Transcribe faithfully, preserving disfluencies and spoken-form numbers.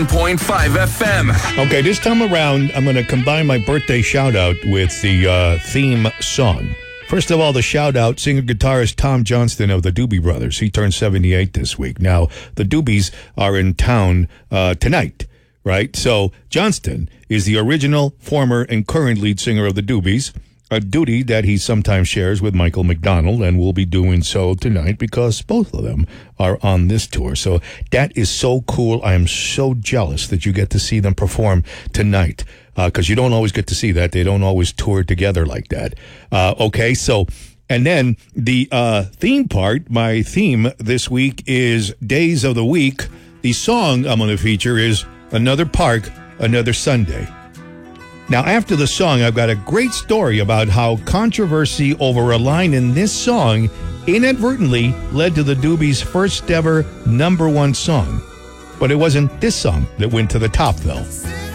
point five F M. Okay, this time around, I'm going to combine my birthday shout-out with the uh, theme song. First of all, the shout-out, singer-guitarist Tom Johnston of the Doobie Brothers. He turned seventy-eight this week. Now, the Doobies are in town uh, tonight, right? So, Johnston is the original, former, and current lead singer of the Doobies, a duty that he sometimes shares with Michael McDonald, and will be doing so tonight because both of them are on this tour. So that is so cool. I am so jealous that you get to see them perform tonight because uh, you don't always get to see that. They don't always tour together like that. Uh, okay, so, and then the uh, theme part, my theme this week is Days of the Week. The song I'm going to feature is Another Park, Another Sunday. Now, after the song, I've got a great story about how controversy over a line in this song inadvertently led to the Doobies' first ever number one song. But it wasn't this song that went to the top, though.